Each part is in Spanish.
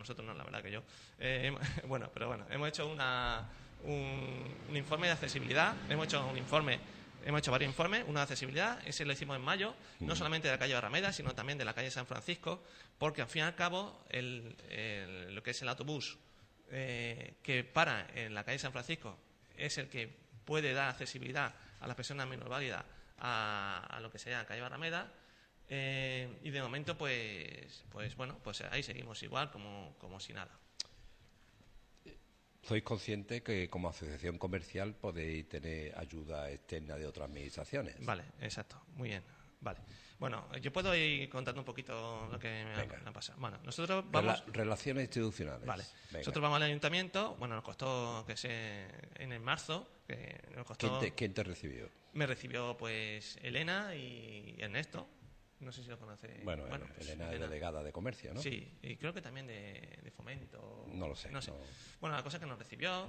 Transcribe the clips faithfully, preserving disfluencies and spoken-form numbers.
nosotros no, la verdad que yo. Eh, bueno, pero bueno, hemos hecho una, un, un informe de accesibilidad, hemos hecho un informe, hemos hecho varios informes, uno de accesibilidad, ese lo hicimos en mayo, mm. no solamente de la calle Barrameda, sino también de la calle San Francisco, porque al fin y al cabo, el, el, lo que es el autobús eh, que para en la calle San Francisco es el que puede dar accesibilidad a las personas minusválidas a, a lo que sea la calle Barrameda. Eh, y de momento, pues, pues bueno, pues ahí seguimos igual, como, como si nada. Sois conscientes que como asociación comercial podéis tener ayuda externa de otras administraciones. Vale, exacto, muy bien. Vale. Bueno, yo puedo ir contando un poquito lo que me ha, me ha pasado. Bueno, nosotros vamos... Rela- relaciones institucionales. Vale. Venga. Nosotros vamos al ayuntamiento, bueno, nos costó que se en el marzo, que nos costó... ¿Quién te, quién te recibió? Me recibió, pues, Elena y Ernesto. No sé si lo conoce. Bueno, bueno pues, Elena es Elena. delegada de comercio, ¿no? Sí, y creo que también de, de fomento. No lo sé. No sé. No. Bueno, la cosa es que nos recibió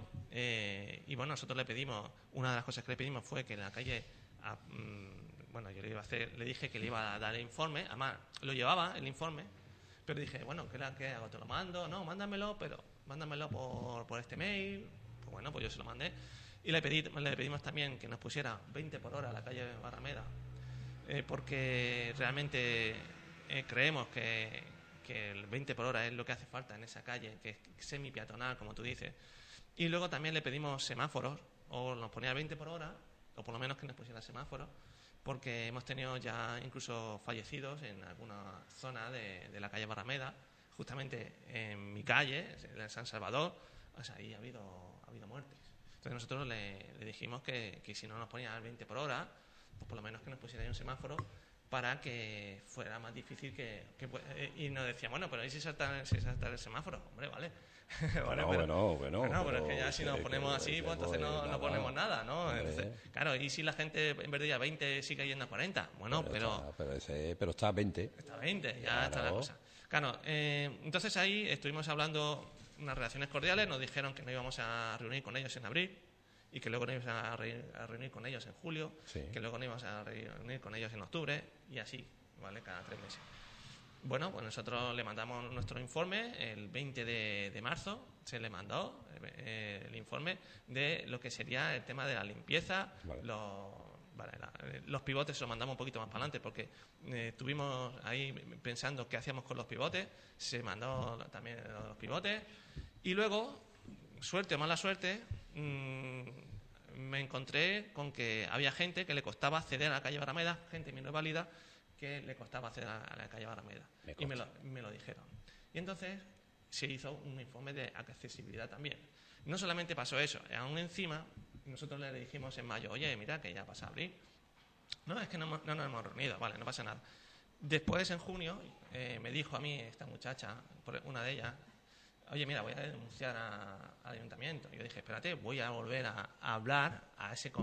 eh, y bueno, nosotros le pedimos, una de las cosas que le pedimos fue que en la calle, a, mm, bueno, yo le iba a hacer, le dije que le iba a dar el informe, además lo llevaba el informe, pero dije, bueno, ¿qué, la, qué hago? ¿Te lo mando? No, mándamelo, pero mándamelo por, por este mail. Pues bueno, pues yo se lo mandé. Y le, pedí, le pedimos también que nos pusiera veinte por hora a la calle Barrameda. Eh, porque realmente eh, creemos que, que el veinte por hora es lo que hace falta en esa calle, que es semi-peatonal, como tú dices. Y luego también le pedimos semáforos, o nos ponía veinte por hora, o por lo menos que nos pusiera semáforos, porque hemos tenido ya incluso fallecidos en alguna zona de, de la calle Barrameda, justamente en mi calle, en San Salvador, o sea, ahí ha habido, ha habido muertes. Entonces nosotros le, le dijimos que, que si no nos ponía el veinte por hora, pues por lo menos que nos pusiera ahí un semáforo para que fuera más difícil que... que y nos decía, bueno, pero ¿y si salta, si salta el semáforo? Hombre, vale. Bueno, vale, bueno, pero, bueno, bueno, pero pero es que ya si nos ponemos así, pues entonces no, no ponemos nada, ¿no? Entonces, claro, y si la gente en vez de ir a veinte sigue yendo a cuarenta, bueno, pero... Pero, está, pero, ese, pero está a veinte. Está a veinte, ya claro. Está la cosa. Claro, eh, entonces ahí estuvimos hablando unas relaciones cordiales, nos dijeron que no íbamos a reunir con ellos en abril, y que luego nos íbamos a, re, a reunir con ellos en julio, sí. que luego nos íbamos a reunir con ellos en octubre, y así, ¿vale? Cada tres meses. Bueno, pues nosotros le mandamos nuestro informe el veinte de, de marzo, se le mandó eh, el informe de lo que sería el tema de la limpieza, vale. los, vale, la, los pivotes se los mandamos un poquito más para adelante porque eh, estuvimos ahí pensando qué hacíamos con los pivotes, se mandó también los pivotes, y luego, suerte o mala suerte, mmm, me encontré con que había gente que le costaba acceder a la calle Barrameda, gente minusválida, que le costaba acceder a la calle Barrameda. Me y me lo, me lo dijeron. Y entonces se hizo un informe de accesibilidad también. No solamente pasó eso, aún encima, nosotros le dijimos en mayo, oye, mira, que ya pasa abril. No, es que no, no nos hemos reunido, vale, no pasa nada. Después, en junio, eh, me dijo a mí esta muchacha, una de ellas, oye, mira, voy a denunciar a, al ayuntamiento. Y yo dije, espérate, voy a volver a, a hablar a ese...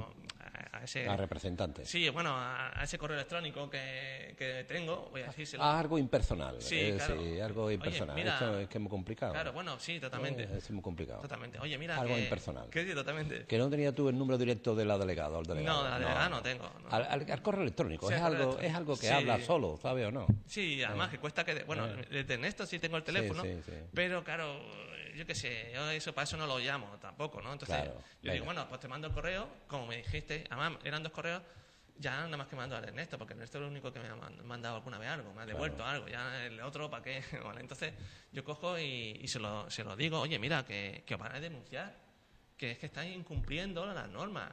A ese a representante. Sí, bueno, a, a ese correo electrónico que, que tengo, voy a decírselo. Ah, algo impersonal. Sí, eh, claro. Sí, algo impersonal. Oye, mira, esto es que es muy complicado. Claro, bueno, sí, totalmente. Eh, es muy complicado. Totalmente. Oye, mira algo que... impersonal. Que sí, totalmente. Que no tenía tú el número directo de la delegada o el delegado. No, de la delegada no, no tengo. No. Al, al, al correo electrónico. Sí, es, correo algo, electrónico. es algo que sí. habla solo, ¿sabe o no? Sí, además eh. que cuesta que... Bueno, eh. desde Ernesto sí tengo el teléfono, sí, sí, sí. pero claro, yo qué sé, yo eso para eso no lo llamo tampoco, ¿no? Entonces, claro, yo venga. digo, bueno, pues te mando el correo, como me dijiste, además eran dos correos, ya nada más que mando al Ernesto, porque Ernesto es el único que me ha mandado alguna vez algo, me ha devuelto claro. algo, ya el otro, ¿para qué? Vale, entonces yo cojo y, y se, lo, se lo digo, oye, mira, que, que os van a denunciar, que es que estáis incumpliendo las normas.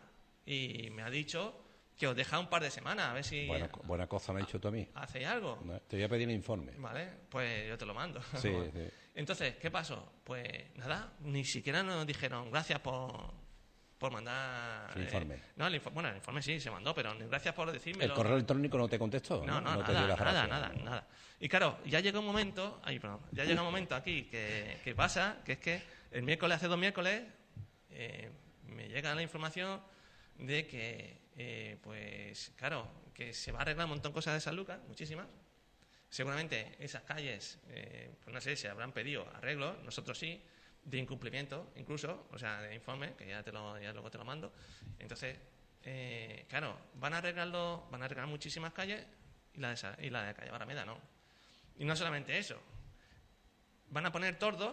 Y me ha dicho que os deja un par de semanas, a ver si... Buena, buena cosa me ha dicho tú a mí. ¿Hacéis algo? No, te voy a pedir un informe. Vale, pues yo te lo mando. Sí, sí. Entonces, ¿qué pasó? Pues nada, ni siquiera nos dijeron gracias por... por mandar... El informe. Eh, no, el inf bueno, el informe sí se mandó, pero gracias por decírmelo. ¿El correo electrónico no te contestó? No, no, no, no nada, te dio las nada, gracias. nada, nada. Y claro, ya llega un momento, ay, perdón, ya llega un momento aquí que, que pasa, que es que el miércoles, hace dos miércoles, eh, me llega la información de que, eh, pues, claro, que se va a arreglar un montón de cosas de San Lucas, muchísimas. Seguramente esas calles, eh, pues no sé, se habrán pedido arreglos, nosotros sí, de incumplimiento incluso, o sea, de informe, que ya te lo ya luego te lo mando. Entonces, eh, claro, van a arreglarlo, van a arreglar muchísimas calles y la de, esa, y la de calle Barrameda no. Y no solamente eso, van a poner tordos